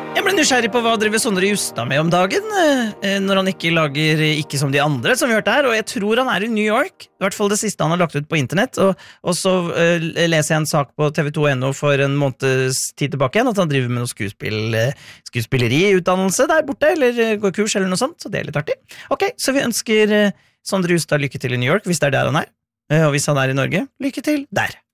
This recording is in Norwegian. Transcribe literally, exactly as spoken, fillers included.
Jeg ble nysgjerrig på hva driver Sondre Justad med om dagen, når han ikke lager Ikke som de andre, som vi hørte her, og jeg tror han er i New York, i hvert fall det siste han har lagt ut på internett, og, og så uh, leser jeg en sak på T V to punkt no for en måneds tid tilbake igjen, at han driver med noe skuespill, skuespilleriutdannelse der borte, eller går kurs eller noe sånt, så det er litt artig. Ok, så vi ønsker Sondre Justad lykke til i New York, hvis det er der han er, og hvis han er i Norge, lykke til der.